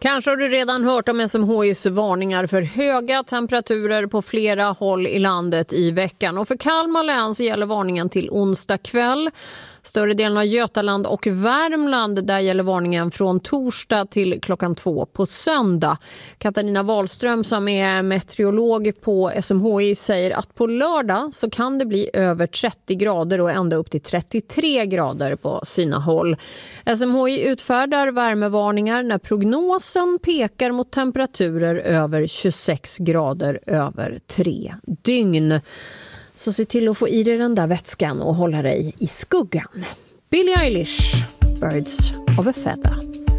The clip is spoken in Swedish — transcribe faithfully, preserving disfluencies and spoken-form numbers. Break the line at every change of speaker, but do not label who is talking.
Kanske har du redan hört om S M H I:s varningar för höga temperaturer på flera håll i landet i veckan. Och för Kalmar län så gäller varningen till onsdag kväll. Större delen av Götaland och Värmland, där gäller varningen från torsdag till klockan två på söndag. Katarina Wahlström som är meteorolog på S M H I säger att på lördag så kan det bli över trettio grader och ända upp till trettiotre grader på sina håll. S M H I utfärdar värmevarningar när prognosen pekar mot temperaturer över tjugosex grader över tre dygn. Så se till att få i dig den där vätskan och hålla dig i skuggan. Billie Eilish, Birds of a Feather.